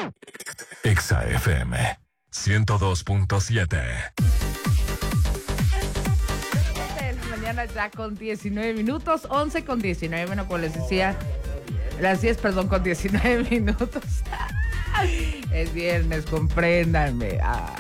Exa FM 102.7. Mañana ya con 19 minutos, 11 con 19, bueno, como les decía, las 10, perdón, con 19 minutos. Es viernes, compréndanme.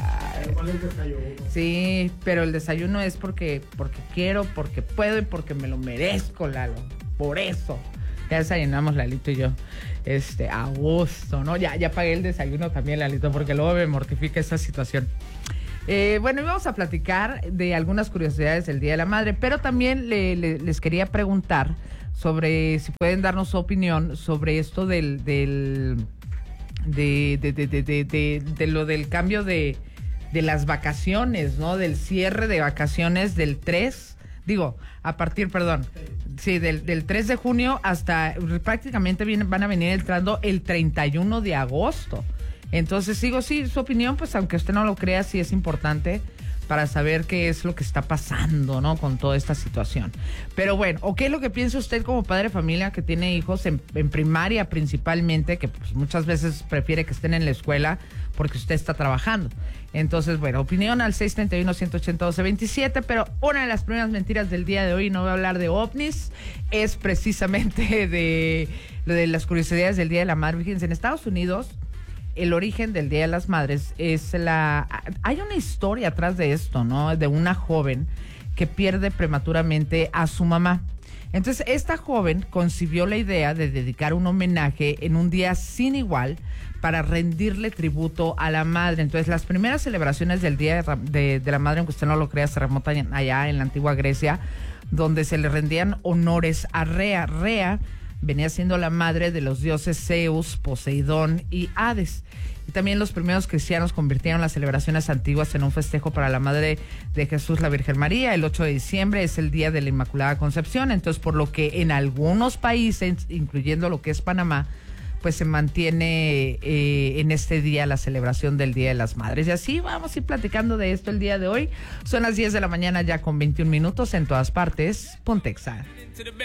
Sí, pero el desayuno es porque quiero, porque puedo y porque me lo merezco, Lalo. Por eso. Ya desayunamos, Lalito y yo. A gusto, ¿no? Ya pagué el desayuno también, Lalito, porque luego me mortifica esa situación. Bueno, íbamos a platicar de algunas curiosidades del Día de la Madre, pero también les quería preguntar sobre si pueden darnos su opinión sobre esto de lo del cambio de las vacaciones, ¿no? Del cierre de vacaciones del 3, a partir, perdón, sí, del 3 de junio hasta prácticamente van a venir entrando el 31 de agosto. Entonces, sí, su opinión, pues aunque usted no lo crea, sí es importante para saber qué es lo que está pasando, ¿no? Con toda esta situación. Pero bueno, ¿o qué es lo que piensa usted como padre de familia que tiene hijos en primaria principalmente, que pues muchas veces prefiere que estén en la escuela porque usted está trabajando? Entonces, bueno, opinión al 631-180-1227, pero una de las primeras mentiras del día de hoy, no voy a hablar de ovnis, es precisamente de lo de las curiosidades del Día de la Madre. Fíjense, en Estados Unidos, el origen del Día de las Madres hay una historia atrás de esto, ¿no? De una joven que pierde prematuramente a su mamá. Entonces, esta joven concibió la idea de dedicar un homenaje en un día sin igual para rendirle tributo a la madre. Entonces, las primeras celebraciones del Día de la Madre, aunque usted no lo crea, se remontan allá en la antigua Grecia, donde se le rendían honores a Rea. Rea venía siendo la madre de los dioses Zeus, Poseidón y Hades. Y también los primeros cristianos convirtieron las celebraciones antiguas en un festejo para la madre de Jesús, la Virgen María. El 8 de diciembre es el día de la Inmaculada Concepción. Entonces, por lo que en algunos países, incluyendo lo que es Panamá, pues se mantiene en este día la celebración del Día de las Madres. Y así vamos a ir platicando de esto el día de hoy. Son las 10 de la mañana ya con 21 minutos en todas partes. Ponte Exa.